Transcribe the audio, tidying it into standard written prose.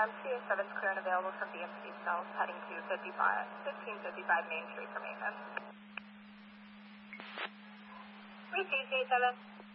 TA7's clear and available from BMC cells heading to 1555 Main Street for maintenance. Repeat, TA7.